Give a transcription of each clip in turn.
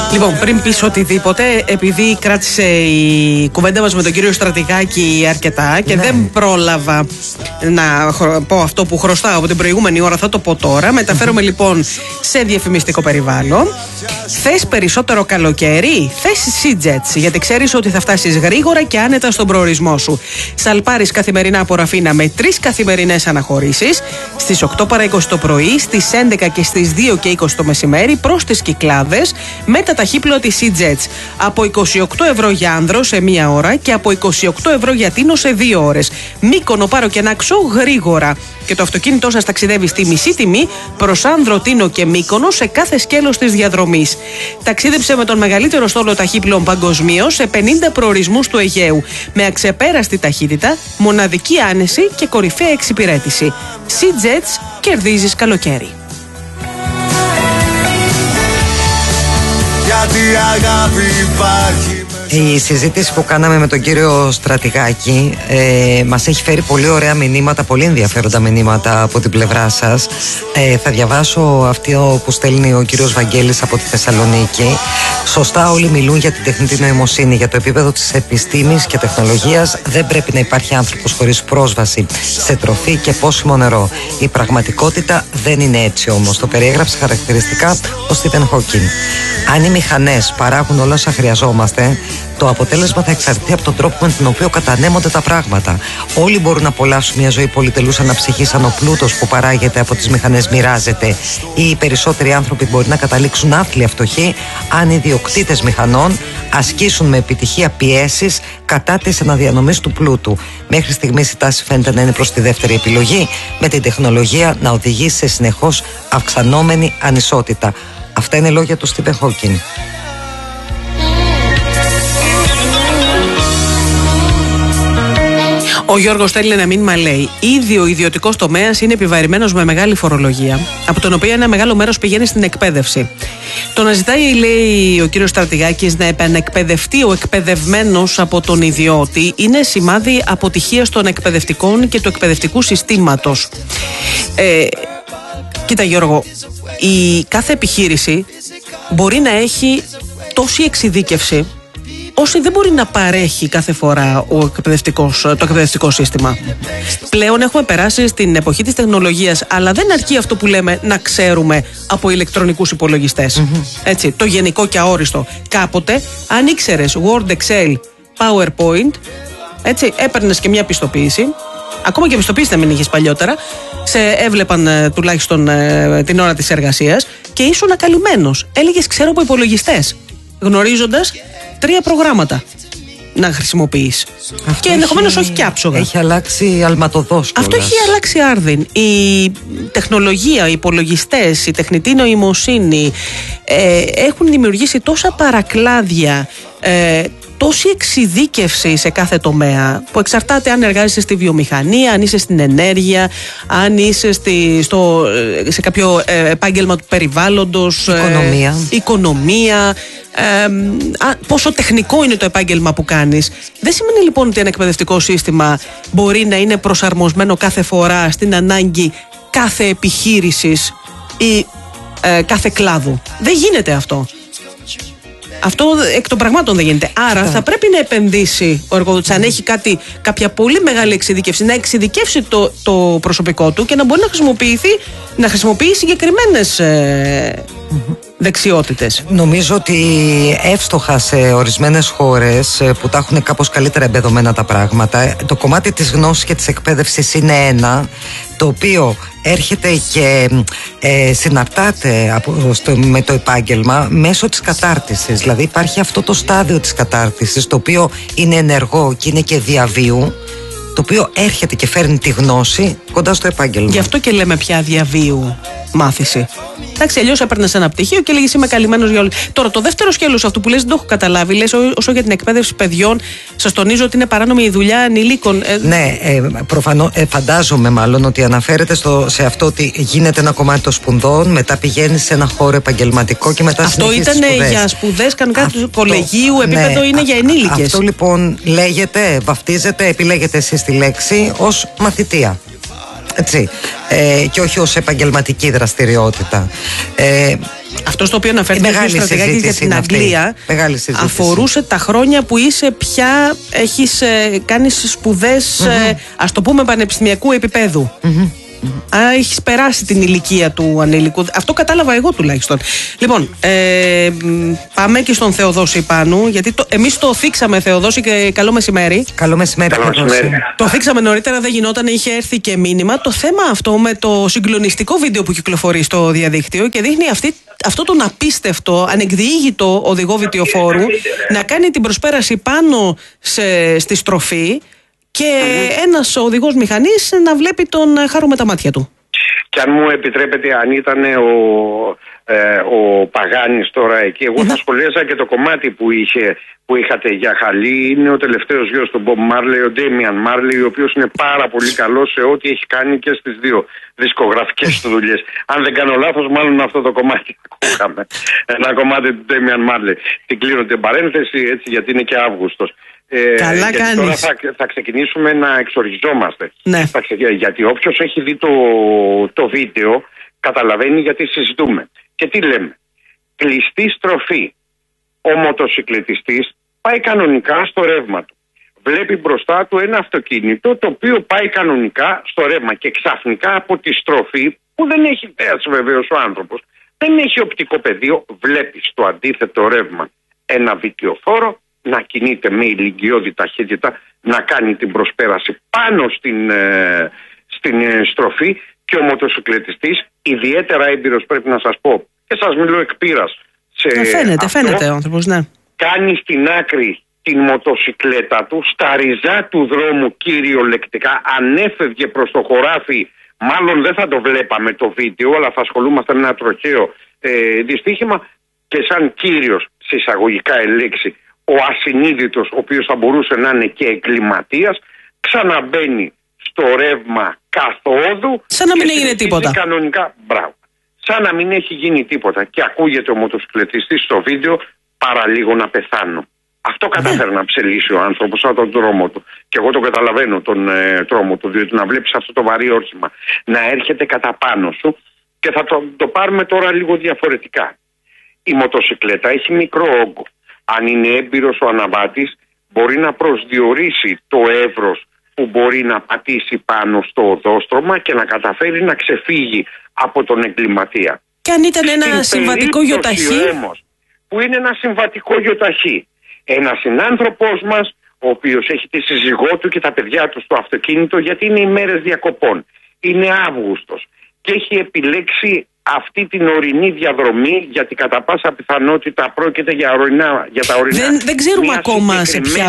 Λοιπόν, πριν πεις οτιδήποτε, επειδή κράτησε η κουβέντα μας με τον κύριο Στρατηγάκη αρκετά και δεν πρόλαβα να πω αυτό που χρωστάω από την προηγούμενη ώρα, θα το πω τώρα. Μεταφέρομαι λοιπόν σε διαφημιστικό περιβάλλον. Θες περισσότερο καλοκαίρι? Θες SeaJets, γιατί ξέρεις ότι θα φτάσεις γρήγορα και άνετα στον προορισμό σου. Σαλπάρεις καθημερινά από Ραφίνα με 3 καθημερινές αναχωρήσεις στις 8 παρά 20 το πρωί, στις 11 και στις 2 και 20 το μεσημέρι προς τις Κυκλάδες με τα ταχύπλοα της SeaJets. Από 28 ευρώ για άνδρο σε 1 ώρα και από 28 ευρώ για τίνο σε 2 ώρες. Μύκονο, Πάρο και Νάξο γρήγορα. Και το αυτοκίνητό σας ταξιδεύει στη μισή τιμή προς Άνδρο, Τίνο και Μύκονο σε κάθε σκέλος της διαδρομής. Ταξίδεψε με τον μεγαλύτερο στόλο ταχύπλοων παγκοσμίως σε 50 προορισμούς του Αιγαίου. Με αξεπέραστη ταχύτητα, μοναδική άνεση και κορυφαία εξυπηρέτηση. SeaJets, κερδίζεις καλοκαίρι. Γιατί αγάπη υπάρχει. Η συζήτηση που κάναμε με τον κύριο Στρατηγάκη μας έχει φέρει πολύ ωραία μηνύματα, πολύ ενδιαφέροντα μηνύματα από την πλευρά σας. Θα διαβάσω αυτό που στέλνει ο κύριος Βαγγέλης από τη Θεσσαλονίκη. Σωστά όλοι μιλούν για την τεχνητή νοημοσύνη, για το επίπεδο της επιστήμης και τεχνολογίας. Δεν πρέπει να υπάρχει άνθρωπος χωρίς πρόσβαση σε τροφή και πόσιμο νερό. Η πραγματικότητα δεν είναι έτσι όμως. Το περιέγραψε χαρακτηριστικά ο Στίβεν Χόκινγκ. Αν οι μηχανές παράγουν όλα όσα χρειαζόμαστε, το αποτέλεσμα θα εξαρτηθεί από τον τρόπο με τον οποίο κατανέμονται τα πράγματα. Όλοι μπορούν να απολαύσουν μια ζωή πολυτελούς αναψυχής αν ο πλούτος που παράγεται από τις μηχανές μοιράζεται, ή οι περισσότεροι άνθρωποι μπορεί να καταλήξουν άθλια φτωχοί αν οι ιδιοκτήτες μηχανών ασκήσουν με επιτυχία πιέσεις κατά της αναδιανομής του πλούτου. Μέχρι στιγμής η τάση φαίνεται να είναι προς τη δεύτερη επιλογή, με την τεχνολογία να οδηγεί σε συνεχώς αυξανόμενη ανισότητα. Αυτά είναι λόγια του Στίβεν Χόκινγκ. Ο Γιώργος στέλνει ένα μήνυμα, λέει: ήδη ο ιδιωτικός τομέας είναι επιβαρημένος με μεγάλη φορολογία, από τον οποίο ένα μεγάλο μέρος πηγαίνει στην εκπαίδευση. Το να ζητάει, λέει ο κύριος Στρατηγάκης, να επανεκπαιδευτεί ο εκπαιδευμένος από τον ιδιώτη είναι σημάδι αποτυχίας των εκπαιδευτικών και του εκπαιδευτικού συστήματος. Κοίτα Γιώργο, η κάθε επιχείρηση μπορεί να έχει τόση εξειδίκευση όσο δεν μπορεί να παρέχει κάθε φορά το εκπαιδευτικό σύστημα. Πλέον έχουμε περάσει στην εποχή της τεχνολογίας, αλλά δεν αρκεί αυτό που λέμε να ξέρουμε από ηλεκτρονικούς υπολογιστές. Έτσι, το γενικό και αόριστο. Κάποτε, αν ήξερες Word, Excel, PowerPoint, έτσι, έπαιρνες και μια πιστοποίηση. Ακόμα και πιστοποίηση να μην είχες παλιότερα, σε έβλεπαν τουλάχιστον την ώρα της εργασίας και ήσουν ακαλυμμένος. Έλεγες ξέρω από υπολογιστές, γνωρίζοντας 3 προγράμματα να χρησιμοποιείς. Και ενδεχομένως όχι και άψογα. Έχει αλλάξει αλματοδός. Αυτό έχει αλλάξει άρδιν. Η τεχνολογία, οι υπολογιστές, η τεχνητή νοημοσύνη έχουν δημιουργήσει τόσα παρακλάδια, τόση εξειδίκευση σε κάθε τομέα που εξαρτάται αν εργάζεσαι στη βιομηχανία, αν είσαι στην ενέργεια, αν είσαι σε κάποιο επάγγελμα του περιβάλλοντος, οικονομία, πόσο τεχνικό είναι το επάγγελμα που κάνεις. Δεν σημαίνει λοιπόν ότι ένα εκπαιδευτικό σύστημα μπορεί να είναι προσαρμοσμένο κάθε φορά στην ανάγκη κάθε επιχείρησης ή κάθε κλάδου. Δεν γίνεται αυτό. Αυτό εκ των πραγμάτων δεν γίνεται. Άρα θα πρέπει να επενδύσει ο εργοδότης, αν έχει κάποια πολύ μεγάλη εξειδίκευση, να εξειδικεύσει το προσωπικό του και να μπορεί να χρησιμοποιεί συγκεκριμένες δεξιότητες. Νομίζω ότι εύστοχα σε ορισμένες χώρες που τα έχουν κάπως καλύτερα εμπεδομένα τα πράγματα, το κομμάτι της γνώσης και της εκπαίδευσης είναι ένα το οποίο έρχεται και συναρτάται με το επάγγελμα μέσω της κατάρτισης. Δηλαδή υπάρχει αυτό το στάδιο της κατάρτισης, το οποίο είναι ενεργό και είναι και διαβίου, το οποίο έρχεται και φέρνει τη γνώση κοντά στο επάγγελμα. Γι' αυτό και λέμε πια διαβίου μάθηση. Εντάξει, αλλιώς έπαιρνες ένα πτυχίο και λέγεις είμαι καλυμμένος για όλους. Τώρα, το δεύτερο σκέλος αυτού που λες δεν το έχω καταλάβει. Λες όσο για την εκπαίδευση παιδιών, σας τονίζω ότι είναι παράνομη η δουλειά ανηλίκων. Ναι, προφανώς, φαντάζομαι μάλλον ότι αναφέρεται σε αυτό ότι γίνεται ένα κομμάτι των σπουδών, μετά πηγαίνεις σε ένα χώρο επαγγελματικό και μετά συνεχίζεις τις σπουδές. Αυτό ήταν για σπουδές κανονικά του κολεγίου επίπεδο, είναι για ενήλικες. Αυτό λοιπόν λέγεται, βαφτίζεται, επιλέγετε εσείς τη λέξη ως μαθητεία. Έτσι. Και όχι ως επαγγελματική δραστηριότητα. Αυτό στο οποίο αναφέρθηκε ο Στρατηγάκης για την Αγγλία αφορούσε τα χρόνια που είσαι πια, έχεις κάνει σπουδές, ας το πούμε, πανεπιστημιακού επίπεδου. Άρα έχεις περάσει την ηλικία του ανήλικου. Αυτό κατάλαβα εγώ τουλάχιστον. Λοιπόν, πάμε και στον Θεοδόση Πάνου, γιατί εμείς το θίξαμε, Θεοδόση, και καλό μεσημέρι. Καλό μεσημέρι, Θεοδόση. Το θίξαμε νωρίτερα, δεν γινόταν, είχε έρθει και μήνυμα. Το θέμα αυτό με το συγκλονιστικό βίντεο που κυκλοφορεί στο διαδίκτυο και δείχνει αυτό τον απίστευτο, ανεκδιήγητο οδηγό βιτιοφόρου να κάνει την προσπέραση πάνω στη στροφή και ένας οδηγός μηχανής να βλέπει τον χάρο με τα μάτια του. Και αν μου επιτρέπετε, αν ήταν ο Παγάνης τώρα εκεί, εγώ θα σχολίασα και το κομμάτι που είχατε για Χαλή. Είναι ο τελευταίος γιος του Μπομπ Μάρλεϊ, ο Ντέμιαν Μάρλεϊ, ο οποίος είναι πάρα πολύ καλός σε ό,τι έχει κάνει και στις δύο δισκογραφικές του δουλειές. Αν δεν κάνω λάθος, μάλλον αυτό το κομμάτι ακούγαμε. Ένα κομμάτι του Ντέμιαν Μάρλεϊ. Την κλείνω την παρένθεση, έτσι, γιατί είναι και Αύγουστος. Καλά κάνεις. Τώρα θα ξεκινήσουμε να εξοργιζόμαστε. Ναι. Γιατί όποιος έχει δει το βίντεο καταλαβαίνει γιατί συζητούμε. Και τι λέμε. Κλειστή στροφή. Ο μοτοσυκλετιστής πάει κανονικά στο ρεύμα του. Βλέπει μπροστά του ένα αυτοκίνητο το οποίο πάει κανονικά στο ρεύμα και ξαφνικά από τη στροφή, που δεν έχει θέαση βεβαίως ο άνθρωπος, δεν έχει οπτικό πεδίο, βλέπει στο αντίθετο ρεύμα ένα βιτιοφόρο να κινείται με ηλικιώδη ταχύτητα, να κάνει την προσπέραση πάνω στην στροφή, και ο μοτοσυκλετιστής, ιδιαίτερα έμπειρος πρέπει να σας πω, και σας μιλώ εκ πείρας, φαίνεται ο άνθρωπος, ναι. Κάνει στην άκρη την μοτοσυκλέτα του, στα ριζά του δρόμου κυριολεκτικά, αν έφευγε προς το χωράφι, μάλλον δεν θα το βλέπαμε το βίντεο, αλλά θα ασχολούμαστε με ένα τροχαίο δυστύχημα, και σαν κύριος, σε εισαγωγικά λέξη, ο ασυνείδητος, ο οποίος θα μπορούσε να είναι και εγκληματίας, ξαναμπαίνει στο ρεύμα καθόδου. Σαν να μην έγινε τίποτα. Κανονικά, μπράβο. Σαν να μην έχει γίνει τίποτα. Και ακούγεται ο μοτοσυκλετιστής στο βίντεο, παραλίγο να πεθάνω. Αυτό καταφέρει να ψελίσει ο άνθρωπος από τον δρόμο του. Και εγώ το καταλαβαίνω τον τρόμο του, διότι να βλέπεις αυτό το βαρύ όχημα να έρχεται κατά πάνω σου. Και θα το πάρουμε τώρα λίγο διαφορετικά. Η μοτοσυκλέτα έχει μικρό όγκο. Αν είναι έμπειρος ο αναβάτης, μπορεί να προσδιορίσει το εύρος που μπορεί να πατήσει πάνω στο οδόστρωμα και να καταφέρει να ξεφύγει από τον εγκληματία. Και αν ήταν ένα συμβατικό γιοταχή. Όμως, που είναι ένα συμβατικό γιοταχή, ένας συνάνθρωπός μας, ο οποίος έχει τη σύζυγό του και τα παιδιά του στο αυτοκίνητο, γιατί είναι ημέρες διακοπών, είναι Αύγουστος και έχει επιλέξει αυτή την ορεινή διαδρομή, γιατί κατά πάσα πιθανότητα πρόκειται για τα ορεινά. Δεν ξέρουμε ακόμα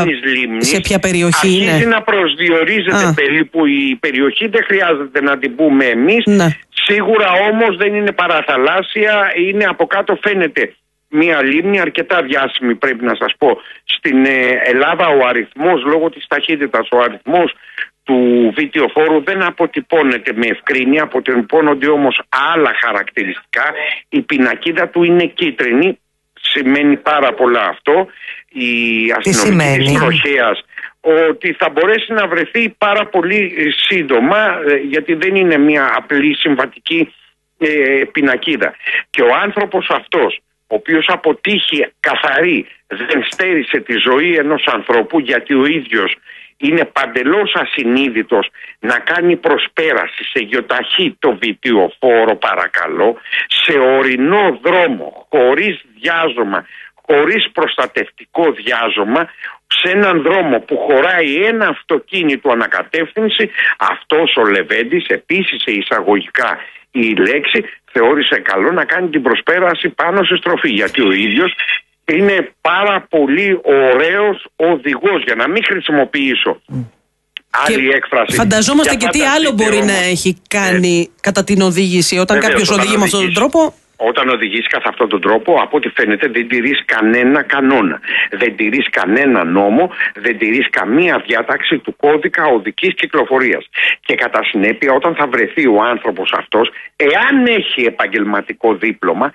σε ποια περιοχή είναι. Αρχίζει να προσδιορίζεται περίπου η περιοχή, δεν χρειάζεται να την πούμε εμείς. Ναι. Σίγουρα όμως δεν είναι παραθαλάσσια, είναι από κάτω, φαίνεται μια λίμνη αρκετά διάσημη, πρέπει να σας πω. Στην Ελλάδα ο αριθμός, λόγω της ταχύτητας, ο αριθμός του βιτιοφόρου δεν αποτυπώνεται με ευκρίνεια, αποτυπώνονται όμως άλλα χαρακτηριστικά. Η πινακίδα του είναι κίτρινη, σημαίνει πάρα πολλά αυτό. Η αστυνομική της τροχέας ότι θα μπορέσει να βρεθεί πάρα πολύ σύντομα, γιατί δεν είναι μια απλή συμβατική πινακίδα. Και ο άνθρωπος αυτός, ο οποίος από τύχη καθαρή δεν στέρισε τη ζωή ενός ανθρώπου, γιατί ο ίδιος είναι παντελώς ασυνείδητος να κάνει προσπέραση σε γιοταχή το βιτιοφόρο, παρακαλώ, σε ορεινό δρόμο, χωρίς διάζωμα, χωρίς προστατευτικό διάζωμα, σε έναν δρόμο που χωράει ένα αυτοκίνητο ανακατεύθυνση. Αυτός ο Λεβέντης, επίσης σε εισαγωγικά η λέξη, θεώρησε καλό να κάνει την προσπέραση πάνω σε στροφή, γιατί ο ίδιος είναι πάρα πολύ ωραίος οδηγός, για να μην χρησιμοποιήσω άλλη έκφραση. Φανταζόμαστε και τι άλλο μπορεί να έχει κάνει κατά την οδήγηση, όταν κάποιος οδηγεί με αυτόν τον τρόπο. Όταν οδηγείς κατά αυτόν τον τρόπο, από ό,τι φαίνεται δεν τηρείς κανένα κανόνα, δεν τηρείς κανένα νόμο, δεν τηρείς καμία διάταξη του κώδικα οδικής κυκλοφορίας. Και κατά συνέπεια, όταν θα βρεθεί ο άνθρωπος αυτός, εάν έχει επαγγελματικό δίπλωμα,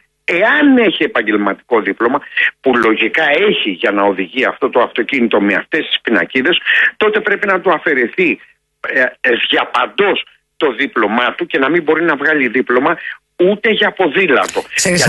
που λογικά έχει για να οδηγεί αυτό το αυτοκίνητο με αυτές τις πινακίδες, τότε πρέπει να του αφαιρεθεί διαπαντός το δίπλωμά του και να μην μπορεί να βγάλει δίπλωμα ούτε για ποδήλατο. Ξέρεις,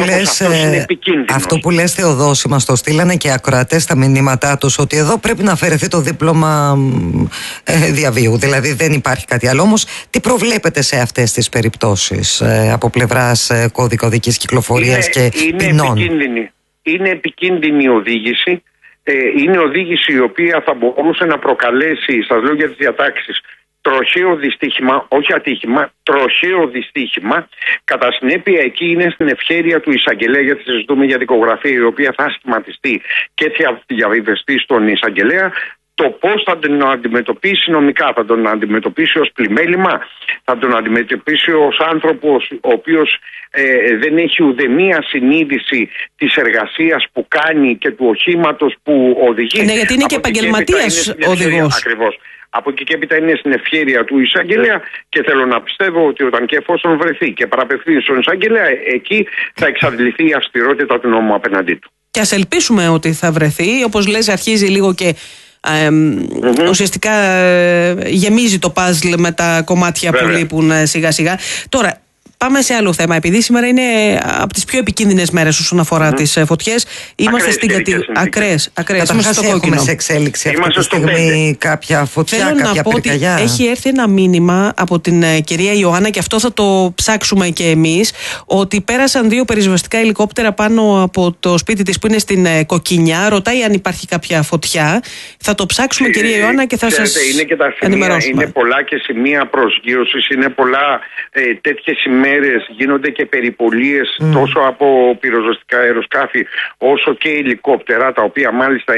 αυτό που λες, Θεοδόση, μας το στείλανε και οι ακροατές στα μηνύματά τους, ότι εδώ πρέπει να αφαιρεθεί το δίπλωμα διαβίου, δηλαδή δεν υπάρχει κάτι άλλο. Όμως τι προβλέπετε σε αυτές τις περιπτώσεις από πλευράς κώδικα οδικής κυκλοφορίας και ποινών? Είναι επικίνδυνη η οδήγηση. Είναι οδήγηση η οποία θα μπορούσε να προκαλέσει, σας λέω για τις διατάξεις, τροχαίο δυστύχημα, όχι ατύχημα, τροχαίο δυστύχημα. Κατά συνέπεια, εκεί είναι στην ευχέρεια του εισαγγελέα, γιατί συζητούμε για δικογραφία η οποία θα σχηματιστεί και θα διαβιβαστεί στον εισαγγελέα. Το πώς θα τον αντιμετωπίσει νομικά, θα τον αντιμετωπίσει ως πλημέλημα, θα τον αντιμετωπίσει ως άνθρωπος ο οποίος δεν έχει ουδέμια συνείδηση της εργασίας που κάνει και του οχήματος που οδηγεί. Ναι, γιατί είναι και επαγγελματίας οδηγός. Ακριβώς. Από εκεί και έπειτα είναι στην ευχέρεια του εισαγγελέα και θέλω να πιστεύω ότι όταν και εφόσον βρεθεί και παραπευθεί στον εισαγγελέα, εκεί θα εξαντληθεί η αυστηρότητα του νόμου απέναντί του. Και ας ελπίσουμε ότι θα βρεθεί, όπως λες, αρχίζει λίγο και ουσιαστικά γεμίζει το παζλ με τα κομμάτια που λείπουν σιγά σιγά. Τώρα πάμε σε άλλο θέμα. Επειδή σήμερα είναι από τις πιο επικίνδυνες μέρες όσον αφορά τις φωτιές, είμαστε στην κατηγορία. Ακραίες. Καταρχάς έχουμε σε εξέλιξη αυτή τη στιγμή κάποια φωτιά, θέλω κάποια πυρκαγιά? Ότι έχει έρθει ένα μήνυμα από την κυρία Ιωάννα, και αυτό θα το ψάξουμε και εμείς, ότι πέρασαν 2 πυροσβεστικά ελικόπτερα πάνω από το σπίτι της που είναι στην Κοκκινιά. Ρωτάει αν υπάρχει κάποια φωτιά. Θα το ψάξουμε, κυρία Ιωάννα, και θα σας ενημερώσουμε. Είναι πολλά και σημεία προσγείωσης, είναι πολλά τέτοιες ημέρες. Γίνονται και περιπολίες τόσο από πυροσβεστικά αεροσκάφη όσο και ελικόπτερα, τα οποία μάλιστα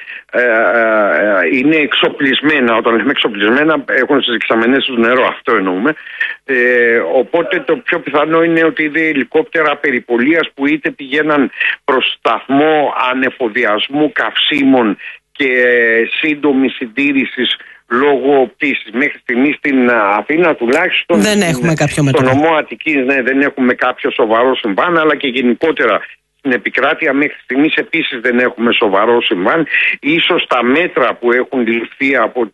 είναι εξοπλισμένα. Όταν λέμε εξοπλισμένα, έχουν στις δεξαμενές τους νερό, αυτό εννοούμε. Οπότε το πιο πιθανό είναι ότι είδε ελικόπτερα περιπολίας που είτε πηγαίναν προς σταθμό ανεφοδιασμού καυσίμων και σύντομη συντήρησης λόγω πτήσης. Μέχρι στιγμή στην Αθήνα τουλάχιστον δεν έχουμε κάποιο μέτρο. Στο νομό Αττικής δεν έχουμε κάποιο σοβαρό συμβάν, αλλά και γενικότερα στην επικράτεια μέχρι στιγμής επίσης δεν έχουμε σοβαρό συμβάν. Ίσως τα μέτρα που έχουν ληφθεί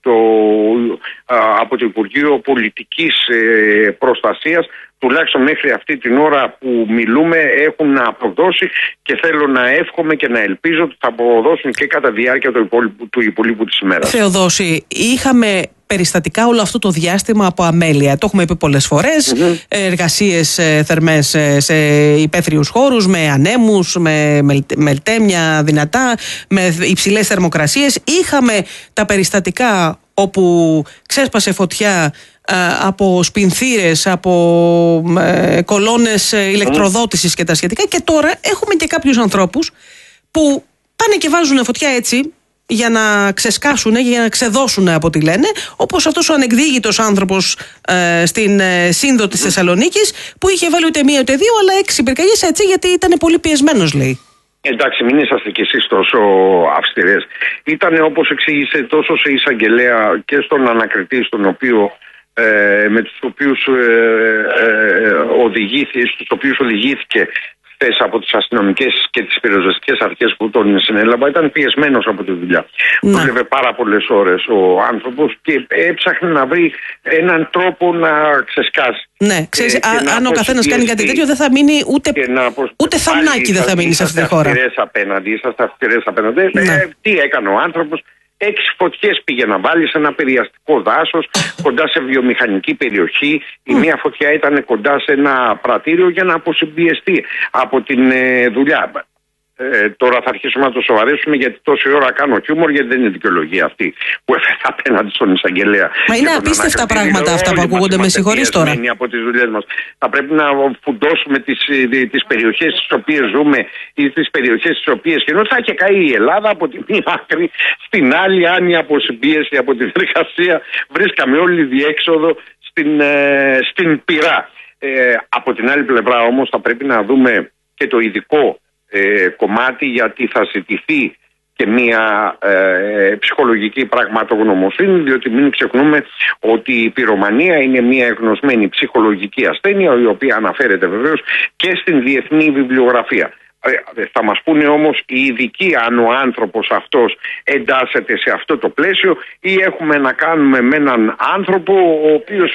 από το Υπουργείο Πολιτικής Προστασίας, τουλάχιστον μέχρι αυτή την ώρα που μιλούμε, έχουν αποδώσει, και θέλω να εύχομαι και να ελπίζω ότι θα αποδώσουν και κατά διάρκεια του υπολείπου της ημέρας. Θεοδόση, είχαμε περιστατικά όλο αυτό το διάστημα από αμέλεια. Το έχουμε πει πολλές φορές. Εργασίες θερμές σε υπαίθριους χώρους, με ανέμους, με μελτέμια δυνατά, με υψηλές θερμοκρασίες. Είχαμε τα περιστατικά όπου ξέσπασε φωτιά από σπινθήρες, από κολόνες ηλεκτροδότησης και τα σχετικά, και τώρα έχουμε και κάποιους ανθρώπους που πάνε και βάζουν φωτιά έτσι για να ξεσκάσουν, για να ξεδώσουν από ό,τι λένε, όπως αυτός ο ανεκδίγητος άνθρωπος στην Σύνδο της Θεσσαλονίκης, που είχε βάλει ούτε μία ούτε δύο αλλά 6 πυρκαγιές έτσι, γιατί ήταν πολύ πιεσμένος, λέει. Εντάξει, μην είσαστε κι εσείς τόσο αυστηρές. Ήταν, όπως εξήγησε, τόσο σε εισαγγελέα και στον ανακριτή, στον οποίο με τους οποίους οδηγήθηκε χθες από τις αστυνομικές και τις πυροσβεστικές αρχές που τον συνέλαβα. Ήταν πιεσμένος από τη δουλειά. Δούλευε πάρα πολλές ώρες ο άνθρωπος και έψαχνε να βρει έναν τρόπο να ξεσκάσει. Ναι, ξέρεις, αν ο καθένας κάνει κάτι τέτοιο, δεν θα μείνει ούτε θαμνάκι δεν θα μείνει σε αυτή τη χώρα. Είσαστε αυστηρές απέναντι. Τι έκανε ο άνθρωπος? 6 φωτιές πήγε να βάλει σε ένα περιαστικό δάσος κοντά σε βιομηχανική περιοχή. Η μία φωτιά ήταν κοντά σε ένα πρατήριο για να αποσυμπιεστεί από την δουλειά. Τώρα θα αρχίσουμε να το σοβαρέσουμε, γιατί τόση ώρα κάνω χιούμορ, γιατί δεν είναι δικαιολογία αυτή που έφερε απέναντι στον εισαγγελέα. Μα είναι απίστευτα πράγματα αυτά που ακούγονται, με συγχωρείς τώρα. Από τις δουλειές μας. Θα πρέπει να φουντώσουμε τις περιοχές στις οποίες ζούμε ή τις περιοχές στις οποίες καινούργια. Θα είχε καεί η Ελλάδα από τη μία άκρη στην άλλη, αν η αποσυμπίεση από την εργασία βρίσκαμε όλη διέξοδο στην πυρά. Από την άλλη πλευρά όμως θα πρέπει να δούμε και το ειδικό κομμάτι, γιατί θα ζητηθεί και μια ψυχολογική πραγματογνωμοσύνη, διότι μην ξεχνούμε ότι η πυρομανία είναι μια εγνωσμένη ψυχολογική ασθένεια, η οποία αναφέρεται βεβαίως και στην διεθνή βιβλιογραφία. Θα μας πούνε όμως οι ειδικοί αν ο άνθρωπος αυτός εντάσσεται σε αυτό το πλαίσιο ή έχουμε να κάνουμε με έναν άνθρωπο ο οποίος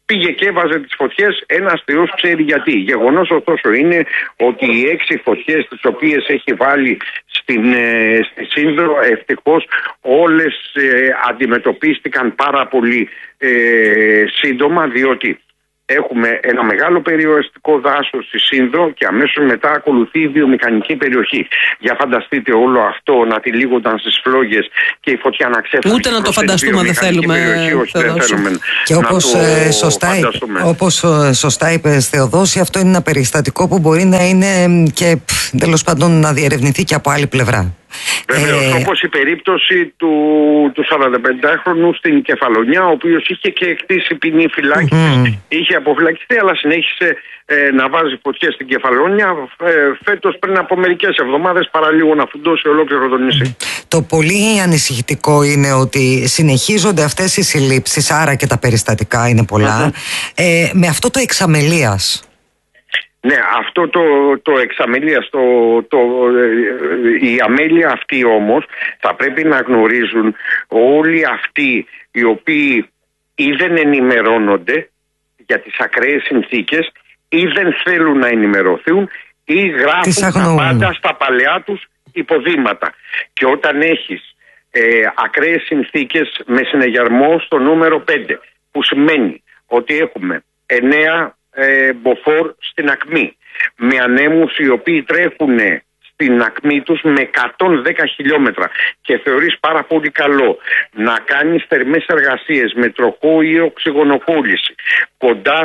πήγε και έβαζε τις φωτιές, ένας Θεός ξέρει γιατί. Γεγονός ωστόσο είναι ότι οι 6 φωτιές τις οποίες έχει βάλει στη Σύνδρο, ευτυχώς όλες αντιμετωπίστηκαν πάρα πολύ σύντομα, διότι έχουμε ένα μεγάλο περιοριστικό δάσος στη Σύνδρο και αμέσως μετά ακολουθεί η βιομηχανική περιοχή. Για φανταστείτε όλο αυτό να τυλίγονταν στις φλόγες και η φωτιά να ξέφυγε. Ούτε να το φανταστούμε δεν θέλουμε. Δεν θέλουμε και όπως σωστά είπες Θεοδόση, αυτό είναι ένα περιστατικό που μπορεί να είναι και τέλος πάντων να διερευνηθεί και από άλλη πλευρά. Βεβαίως, όπως η περίπτωση του 45χρονου στην Κεφαλονιά, ο οποίος είχε και εκτίσει ποινή φυλάκισης, είχε αποφυλακιστεί, αλλά συνέχισε να βάζει φωτιές στην Κεφαλονιά. Φέτος, πριν από μερικές εβδομάδες, παραλίγο να φουντώσει ολόκληρο το νησί. Το πολύ ανησυχητικό είναι ότι συνεχίζονται αυτές οι συλλήψεις, άρα και τα περιστατικά είναι πολλά, με αυτό το εξαμελίας. Ναι, αυτό το εξαμελίας, η αμέλεια αυτή όμως θα πρέπει να γνωρίζουν όλοι αυτοί οι οποίοι ή δεν ενημερώνονται για τις ακραίες συνθήκες ή δεν θέλουν να ενημερωθούν ή γράφουν τα πάντα στα παλαιά τους υποδήματα. Και όταν έχεις ακραίες συνθήκες με συνεγερμό στο νούμερο 5, που σημαίνει ότι έχουμε 9 μποφόρ στην ακμή, με ανέμους οι οποίοι τρέχουν στην ακμή τους με 110 χιλιόμετρα, και θεωρείς πάρα πολύ καλό να κάνεις θερμές εργασίες με τροχό ή οξυγονοκόλληση κοντά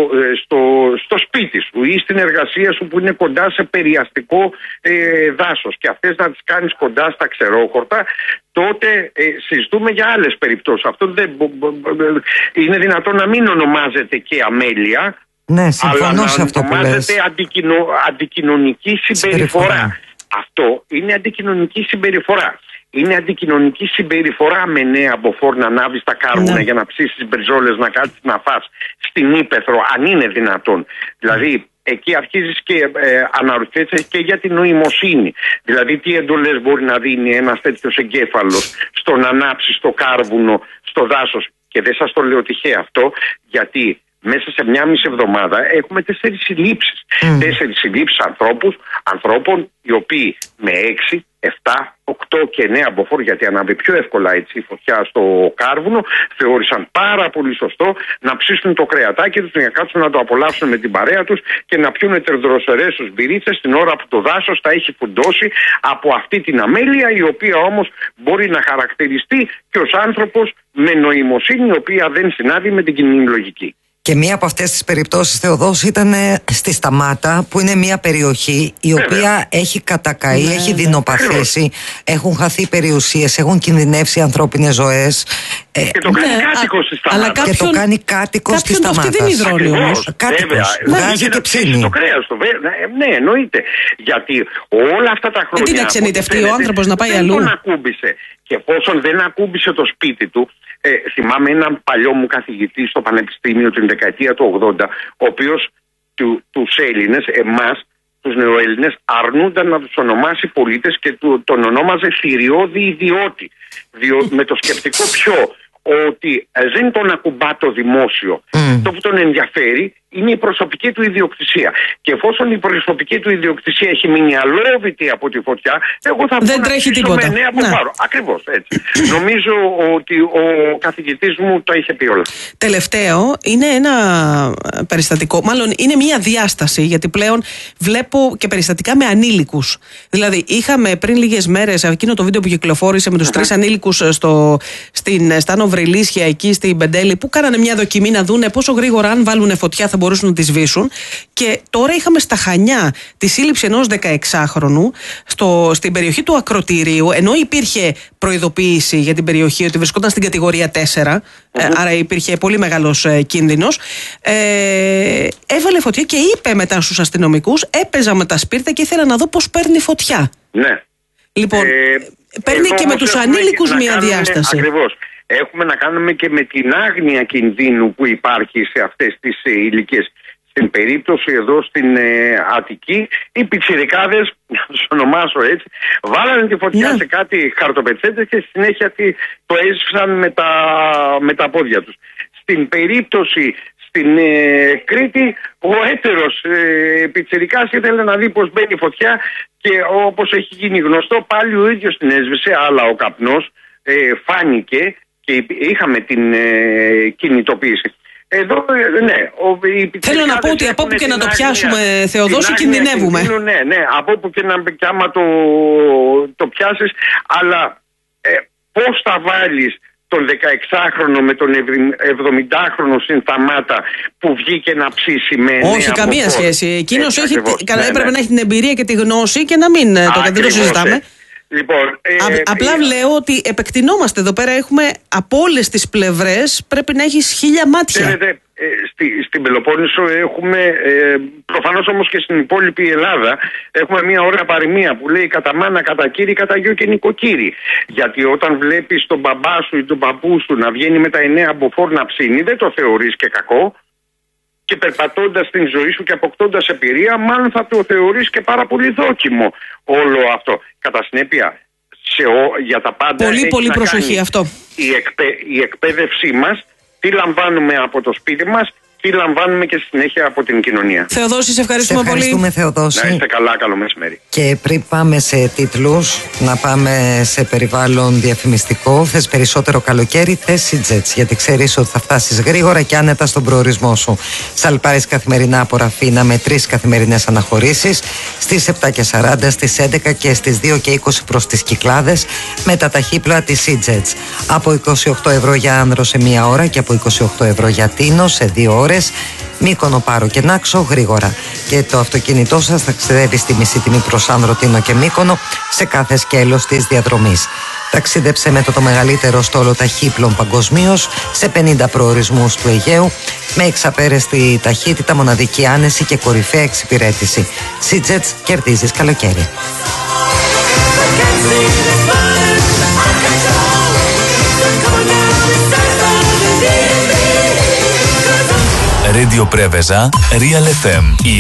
στο σπίτι σου ή στην εργασία σου που είναι κοντά σε περιαστικό δάσος, και αυτές να τις κάνεις κοντά στα ξερόχορτα, τότε συζητούμε για άλλες περιπτώσεις. Αυτό δεν είναι δυνατόν να μην ονομάζεται και αμέλεια, ναι, συμφωνώ σε αυτό που λες. Αντικοινωνική συμπεριφορά. Αυτό είναι αντικοινωνική συμπεριφορά. Είναι αντικοινωνική συμπεριφορά με 9 μποφόρ να ανάβεις τα κάρβουνα για να ψήσεις μπριζόλες, να κάτσεις να φας στην ύπαιθρο, αν είναι δυνατόν. Δηλαδή, εκεί αρχίζεις και αναρωτιέσαι και για την νοημοσύνη. Δηλαδή, τι εντολές μπορεί να δίνει ένας τέτοιος εγκέφαλος στο να ανάψει το κάρβουνο στο δάσος. Και δεν σας το λέω τυχαία αυτό, γιατί μέσα σε 1,5 εβδομάδα έχουμε 4 συλλήψεις. 4 συλλήψεις ανθρώπων οι οποίοι με 6, 7, 8 και 9 μποφόρ, γιατί ανάβει πιο εύκολα έτσι η φωτιά στο κάρβουνο, θεώρησαν πάρα πολύ σωστό να ψήσουν το κρεατάκι τους, να κάτσουν να το απολαύσουν με την παρέα τους και να πιούν τερδροσερές τους μπυρίτσες την ώρα που το δάσος τα έχει φουντώσει από αυτή την αμέλεια, η οποία όμως μπορεί να χαρακτηριστεί και ως άνθρωπος με νοημοσύνη, η οποία δεν συνάδει με την κοινή λογική. Και μία από αυτές τις περιπτώσεις, Θεοδόση, ήταν στη Σταμάτα, που είναι μία περιοχή η οποία έχει κατακαεί, έχει δεινοπαθήσει, έχουν χαθεί περιουσίες, έχουν κινδυνεύσει ανθρώπινες ζωές. Και το κάνει κάτοικος στη Σταμάτα. Και το κάνει κάτοικος στη Σταμάτα. Κάποιον το αυτή δεν υδρώνει όμως. Κάτοικος. Βγάζει και ψήνει. Το κρέας του. Ναι, εννοείται. Γιατί όλα αυτά τα χρόνια. Τι να ξενιτευτεί ο άνθρωπος να πάει αλλού. Δεν τον ακούμπησε. Και εφόσον δεν ακούμπησε το σπίτι του, θυμάμαι έναν παλιό μου καθηγητή στο Πανεπιστήμιο την δεκαετία του 80, ο οποίος τους Έλληνες, εμάς, τους νεοέλληνες, αρνούνταν να τους ονομάσει πολίτες και τον ονόμαζε θηριώδη ιδιώτη. Με το σκεπτικό ποιο? Ότι δεν τον ακουμπά το δημόσιο. Το που τον ενδιαφέρει είναι η προσωπική του ιδιοκτησία. Και εφόσον η προσωπική του ιδιοκτησία έχει μείνει αλόβητη από τη φωτιά, εγώ θα δεν τρέχει τίποτα. Με 9 μποφόρ. Ακριβώς έτσι. Νομίζω ότι ο καθηγητής μου το είχε πει όλα. Τελευταίο, είναι ένα περιστατικό, μάλλον είναι μια διάσταση, γιατί πλέον βλέπω και περιστατικά με ανήλικους. Δηλαδή, είχαμε πριν λίγες μέρες εκείνο το βίντεο που κυκλοφόρησε με τους 3 ανήλικους στα Νοβριλίσια, εκεί στην Πεντέλη, που κάνανε μια δοκιμή να δούνε πόσο γρήγορα, αν βάλουν φωτιά, θα μπορούσαν να τη σβήσουν. Και τώρα είχαμε στα Χανιά τη σύλληψη ενός 16χρονου στην περιοχή του Ακροτηρίου, ενώ υπήρχε προειδοποίηση για την περιοχή ότι βρισκόταν στην κατηγορία 4, άρα υπήρχε πολύ μεγάλος κίνδυνος. Έβαλε φωτιά και είπε μετά στους αστυνομικούς: έπαιζα με τα σπίρτα και ήθελα να δω πώς παίρνει φωτιά. Ναι. Λοιπόν, παίρνει και με τους ανήλικους μια διάσταση. Ακριβώς. Έχουμε να κάνουμε και με την άγνοια κινδύνου που υπάρχει σε αυτές τις ηλικίες. Στην περίπτωση εδώ στην Αττική, οι πιτσιρικάδες, να τους ονομάσω έτσι, βάλανε τη φωτιά σε κάτι χαρτοπετσέτες και στη συνέχεια το έσβησαν με τα πόδια τους. Στην περίπτωση Στην Κρήτη ο έτερος πιτσιρικάς ήθελε να δει πως μπαίνει φωτιά και όπως έχει γίνει γνωστό πάλι ο ίδιος την έσβησε, αλλά ο καπνός φάνηκε και είχαμε την κινητοποίηση. Εδώ, ναι. Θέλω να πω ότι από όπου και να το πιάσουμε, Θεοδόση, κινδυνεύουμε. Ναι, από όπου και άμα το πιάσεις, αλλά πώς θα βάλεις τον 16χρονο με τον 70χρονο στην Σταμάτα που βγήκε να ψήσει με νέα. Όχι, καμία σχέση. Εκείνος έπρεπε να έχει την εμπειρία και τη γνώση και να μην το συζητάμε. Λοιπόν, απλά λέω ότι επεκτηνόμαστε εδώ πέρα. Έχουμε από όλες τις πλευρές, πρέπει να έχεις 1000 μάτια. Ξέρετε, στην Πελοπόννησο έχουμε, προφανώς όμως και στην υπόλοιπη Ελλάδα, έχουμε μια ωραία παροιμία που λέει κατά μάνα, κατά κύρι, κατά γιο και νοικοκύρη. Γιατί όταν βλέπεις τον μπαμπά σου ή τον παππού σου να βγαίνει με τα 9 μποφόρ να ψήνει, δεν το θεωρείς και κακό. Και περπατώντας την ζωή σου και αποκτώντας εμπειρία, μάλλον θα το θεωρείς και πάρα πολύ δόκιμο όλο αυτό. Κατά συνέπεια, για τα πάντα. Πολύ προσοχή αυτό. Η εκπαίδευσή μας, τι λαμβάνουμε από το σπίτι μας, τι λαμβάνουμε και στη συνέχεια από την κοινωνία. Θεοδόση, σε ευχαριστούμε πολύ. Ευχαριστούμε, Θεοδόση. Να είστε καλά, καλό μεσημέρι. Και πριν πάμε σε τίτλους, να πάμε σε περιβάλλον διαφημιστικό. Θες περισσότερο καλοκαίρι, θες Seatjets, γιατί ξέρεις ότι θα φτάσεις γρήγορα και άνετα στον προορισμό σου. Σαλπάρεις καθημερινά από Ραφίνα με 3 καθημερινές αναχωρήσεις στις 7:40, στις 11 και στις 2:20 προς τις Κυκλάδες με τα ταχύπλοα της Seatjets. Από 28 ευρώ για Άνδρο σε 1 ώρα και από 28 ευρώ για Τίνο σε 2 ώρες. Μύκονο, Πάρο και Νάξο γρήγορα. Και το αυτοκίνητό σας ταξιδεύει στη μισή τιμή προς Άνδρο, Τίνο και Μύκονο σε κάθε σκέλος της διαδρομής. Ταξίδεψε με το μεγαλύτερο στόλο ταχύπλων παγκοσμίως σε 50 προορισμούς του Αιγαίου με εξαπέραστη ταχύτητα, μοναδική άνεση και κορυφαία εξυπηρέτηση. Seatjets, κερδίζεις καλοκαίρι. Radio Preveza, Real FM. Η